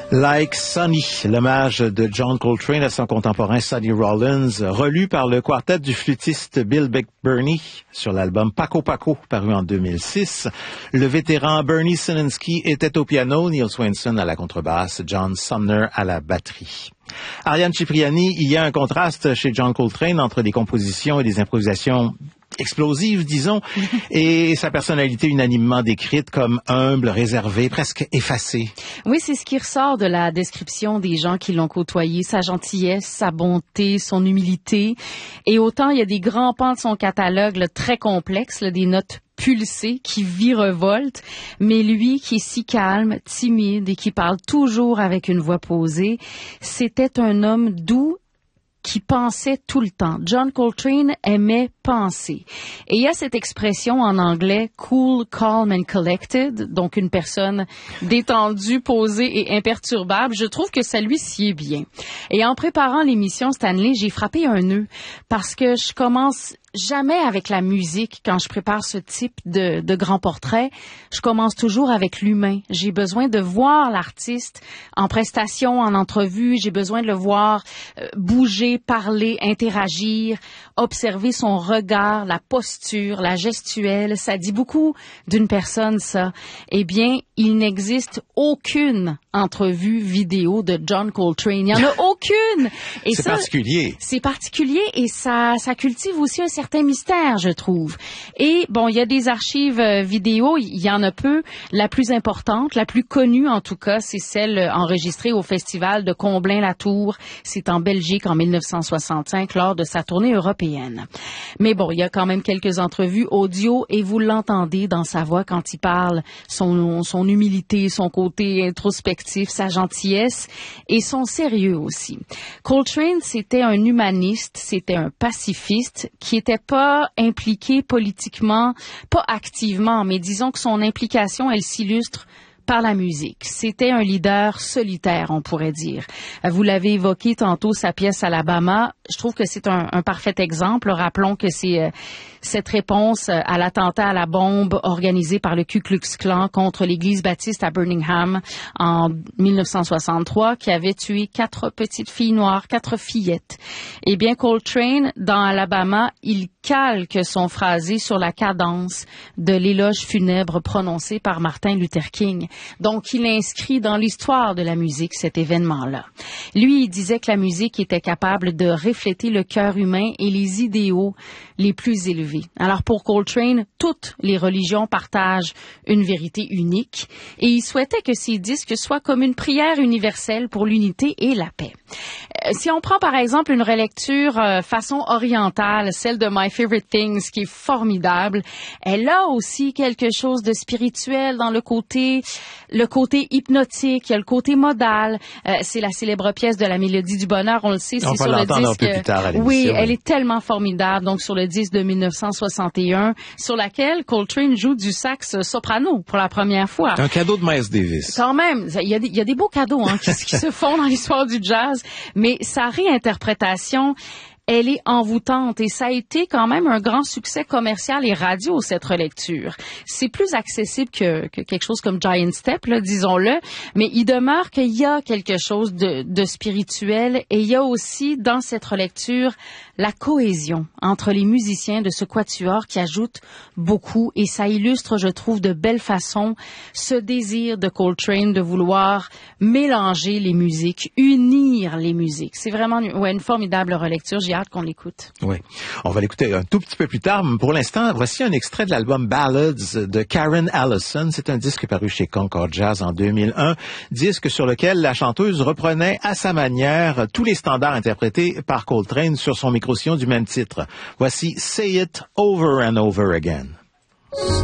Like Sonny, l'hommage de John Coltrane à son contemporain Sonny Rollins, relu par le quartet du flûtiste Bill Bernie sur l'album Paco Paco, paru en 2006. Le vétéran Bernie Sininsky était au piano, Neil Swainson à la contrebasse, John Sumner à la batterie. Ariane Cipriani, il y a un contraste chez John Coltrane entre des compositions et des improvisations explosive, disons, et sa personnalité unanimement décrite comme humble, réservée, presque effacée. Oui, c'est ce qui ressort de la description des gens qui l'ont côtoyé, sa gentillesse, sa bonté, son humilité. Et autant il y a des grands pans de son catalogue là, très complexes, là, des notes pulsées qui virevoltent, mais lui qui est si calme, timide et qui parle toujours avec une voix posée, c'était un homme doux qui pensait tout le temps. John Coltrane aimait penser. Et il y a cette expression en anglais « cool, calm and collected », donc une personne détendue, posée et imperturbable. Je trouve que ça lui sied bien. Et en préparant l'émission Stanley, j'ai frappé un nœud parce que je commence jamais avec la musique quand je prépare ce type de grand portrait. Je commence toujours avec l'humain. J'ai besoin de voir l'artiste en prestation, en entrevue. J'ai besoin de le voir bouger, parler, interagir, observer son regard, la posture, la gestuelle. Ça dit beaucoup d'une personne, ça. Eh bien, il n'existe aucune entrevue vidéo de John Coltrane. Il n'y en a aucune. Et c'est particulier. C'est particulier et ça cultive aussi un certain mystère, je trouve. Et bon, il y a des archives vidéo, il y en a peu. La plus importante, la plus connue en tout cas, c'est celle enregistrée au festival de Comblain-la-Tour. C'est en Belgique en 1965 lors de sa tournée européenne. Mais bon, il y a quand même quelques entrevues audio et vous l'entendez dans sa voix quand il parle, son humilité, son côté introspectif, sa gentillesse et son sérieux aussi. Coltrane, c'était un humaniste, c'était un pacifiste qui était pas impliqué politiquement, pas activement, mais disons que son implication, elle s'illustre par la musique. C'était un leader solitaire, on pourrait dire. Vous l'avez évoqué tantôt, sa pièce Alabama. Je trouve que c'est un parfait exemple. Rappelons que c'est cette réponse à l'attentat à la bombe organisé par le Ku Klux Klan contre l'église baptiste à Birmingham en 1963 qui avait tué 4 petites filles noires, 4 fillettes. Eh bien, Coltrane, dans Alabama, il calque son phrasé sur la cadence de l'éloge funèbre prononcé par Martin Luther King. Donc, il inscrit dans l'histoire de la musique cet événement-là. Lui, il disait que la musique était capable de refléter le cœur humain et les idéaux les plus élevés. Alors, pour Coltrane, toutes les religions partagent une vérité unique et il souhaitait que ses disques soient comme une prière universelle pour l'unité et la paix. Si on prend par exemple une relecture façon orientale, celle de My Favorite Things, qui est formidable, elle a aussi quelque chose de spirituel dans le côté hypnotique, il y a le côté modal. C'est la célèbre pièce de la Mélodie du bonheur, on le sait, c'est sur le disque. Un peu plus tard à l'émission. Oui, elle est tellement formidable, donc sur le disque de 1961, sur laquelle Coltrane joue du sax soprano pour la première fois. Un cadeau de Miles Davis. Quand même, il y a des beaux cadeaux qui se font dans l'histoire du jazz, mais sa réinterprétation, elle est envoûtante et ça a été quand même un grand succès commercial et radio, cette relecture. C'est plus accessible que quelque chose comme Giant Step, là, disons-le, mais il demeure qu'il y a quelque chose de spirituel et il y a aussi dans cette relecture la cohésion entre les musiciens de ce quatuor qui ajoute beaucoup et ça illustre, je trouve, de belle façon ce désir de Coltrane de vouloir mélanger les musiques, unir les musiques. C'est vraiment une formidable relecture. J'ai hâte qu'on l'écoute. Oui. On va l'écouter un tout petit peu plus tard. Pour l'instant, voici un extrait de l'album Ballads de Karen Allison. C'est un disque paru chez Concord Jazz en 2001. Disque sur lequel la chanteuse reprenait à sa manière tous les standards interprétés par Coltrane sur son micro-sillon du même titre. Voici Say It Over and Over Again.